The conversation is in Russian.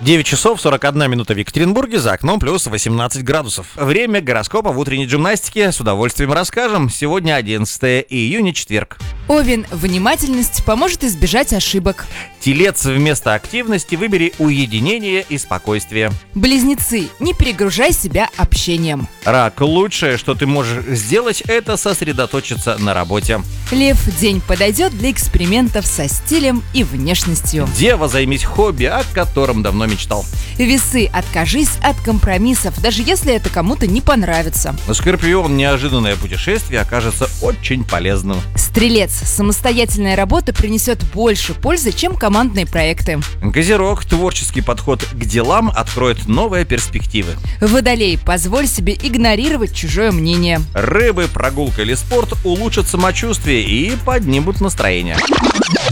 9 часов 41 минута в Екатеринбурге, за окном плюс 18 градусов. Время гороскопа в утренней гимнастике с удовольствием расскажем. Сегодня 11 июня, четверг. Овен, внимательность поможет избежать ошибок. Телец, вместо активности выбери уединение и спокойствие. Близнецы, не перегружай себя общением. Рак, лучшее, что ты можешь сделать, это сосредоточиться на работе. Лев, день подойдет для экспериментов со стилем и внешностью. Дева, займись хобби, о котором давно мечтал. Весы, откажись от компромиссов, даже если это кому-то не понравится. Скорпион, неожиданное путешествие окажется очень полезным. Стрелец, самостоятельная работа принесет больше пользы, чем командные проекты. Козерог, творческий подход к делам откроет новые перспективы. Водолей, позволь себе игнорировать чужое мнение. Рыбы, прогулка или спорт улучшат самочувствие и поднимут настроение.